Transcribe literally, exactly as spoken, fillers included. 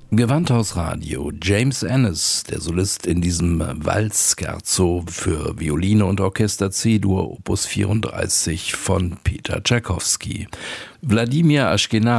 Gewandhausradio. James Ennis, der Solist in diesem Walz-Scherzo für Violine und Orchester C-Dur Opus vierunddreißig von Peter Tschaikowski. Wladimir Ashkenazy